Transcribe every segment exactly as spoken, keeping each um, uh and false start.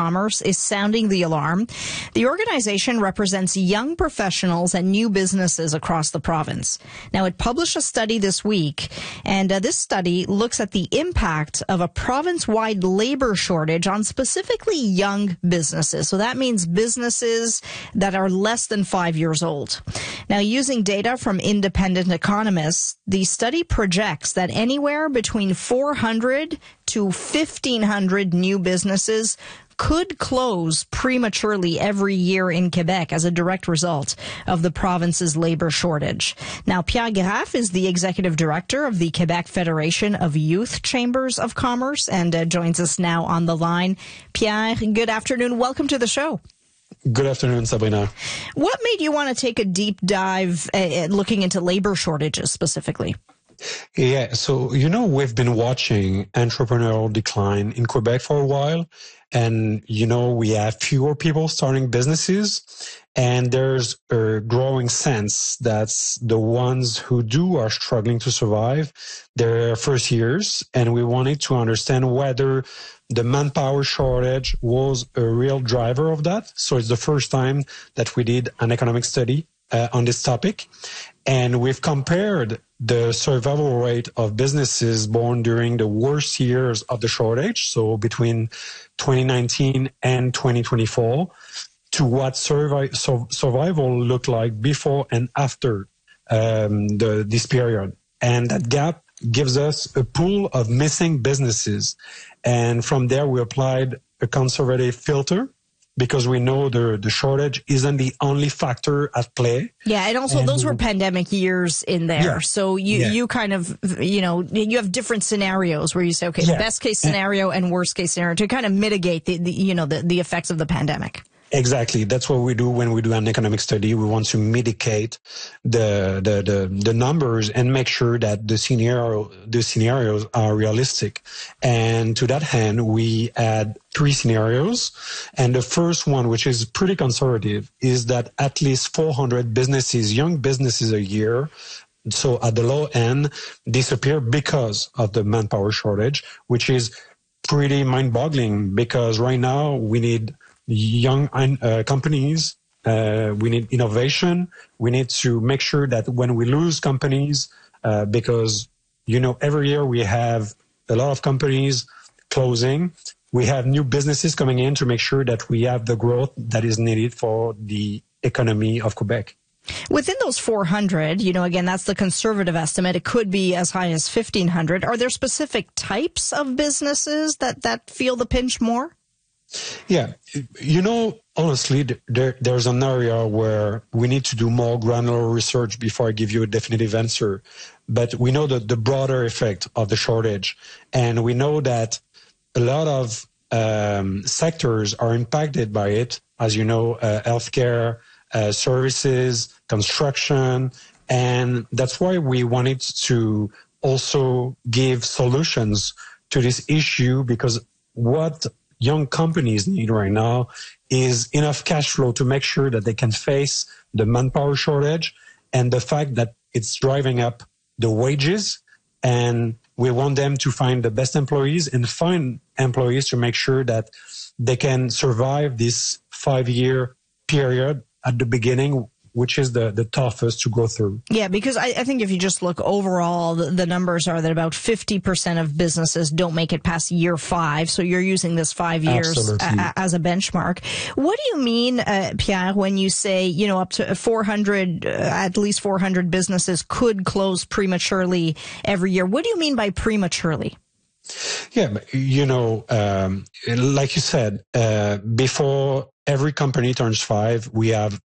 Commerce is sounding the alarm. The organization represents young professionals and new businesses across the province. Now, it published a study this week, and uh, this study looks at the impact of a province-wide labor shortage on specifically young businesses. So that means businesses that are less than five years old. Now, using data from independent economists, the study projects that anywhere between four hundred to fifteen hundred new businesses could close prematurely every year in Quebec as a direct result of the province's labor shortage. Now, Pierre Graff is the executive director of the Quebec Federation of Youth Chambers of Commerce and uh, joins us now on the line. Pierre, good afternoon. Welcome to the show. Good afternoon, Sabrina. What made you want to take a deep dive uh, looking into labor shortages specifically? Yeah, so, you know, we've been watching entrepreneurial decline in Quebec for a while. And, you know, we have fewer people starting businesses. And there's a growing sense that the ones who do are struggling to survive their first years. And we wanted to understand whether the manpower shortage was a real driver of that. So it's the first time that we did an economic study uh, on this topic. And we've compared the survival rate of businesses born during the worst years of the shortage, so between twenty nineteen and twenty twenty-four, to what survi- so survival looked like before and after um, the, this period. And that gap gives us a pool of missing businesses. And from there, we applied a conservative filter, because we know the the shortage isn't the only factor at play. Yeah, and also and those were pandemic years in there. Yeah, so you, yeah. you kind of, you know, you have different scenarios where you say, okay, yeah. best case scenario and worst case scenario to kind of mitigate the, the you know, the, the effects of the pandemic. Exactly. That's what we do when we do an economic study. We want to mitigate the, the, the, the numbers and make sure that the scenario, the scenarios are realistic. And to that end, we add three scenarios. And the first one, which is pretty conservative, is that at least four hundred businesses, young businesses a year, so at the low end, disappear because of the manpower shortage, which is pretty mind-boggling because right now we need young uh, companies, uh, we need innovation. We need to make sure that when we lose companies, uh, because, you know, every year we have a lot of companies closing. We have new businesses coming in to make sure that we have the growth that is needed for the economy of Quebec. Within those four hundred, you know, again, that's the conservative estimate. It could be as high as fifteen hundred. Are there specific types of businesses that, that feel the pinch more? Yeah, you know, honestly, there, there's an area where we need to do more granular research before I give you a definitive answer. But we know that the broader effect of the shortage, and we know that a lot of um, sectors are impacted by it. As you know, uh, healthcare, uh, services, construction, and that's why we wanted to also give solutions to this issue, because what young companies need right now is enough cash flow to make sure that they can face the manpower shortage and the fact that it's driving up the wages. And we want them to find the best employees and find employees to make sure that they can survive this five-year period at the beginning, which is the, the toughest to go through. Yeah, because I, I think if you just look overall, the, the numbers are that about fifty percent of businesses don't make it past year five. So you're using this five years a, as a benchmark. What do you mean, uh, Pierre, when you say, you know, up to four hundred, uh, at least four hundred businesses could close prematurely every year? What do you mean by prematurely? Yeah, you know, um, like you said, uh, before every company turns five, we have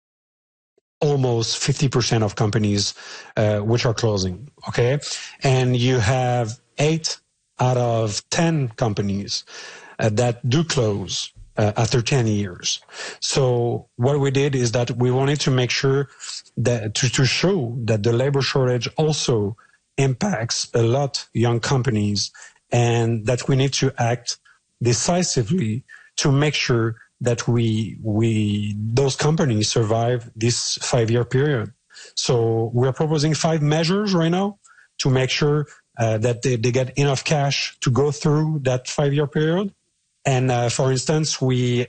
almost fifty percent of companies uh, which are closing, okay? And you have eight out of ten companies uh, that do close uh, after ten years. So what we did is that we wanted to make sure that to, to show that the labor shortage also impacts a lot young companies and that we need to act decisively to make sure that we, we, those companies survive this five-year period. So we're proposing five measures right now to make sure uh, that they, they get enough cash to go through that five-year period. And uh, for instance, we